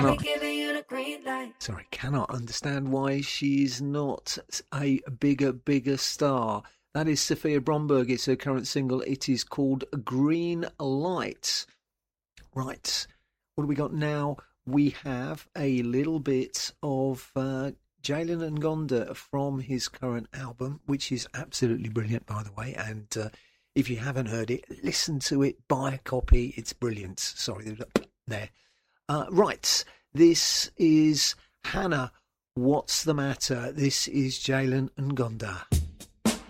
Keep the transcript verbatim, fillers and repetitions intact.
We're giving you the green light. Sorry, cannot understand why she's not a bigger, bigger star. That is Sophia Bromberg. It's her current single. It is called Green Light. Right, what do we got now? We have a little bit of uh, Jalen Ngonda from his current album, which is absolutely brilliant, by the way. And uh, if you haven't heard it, listen to it, buy a copy. It's brilliant. Sorry, there. Uh, right, this is Hannah. What's the matter? This is Jalen Ngonda.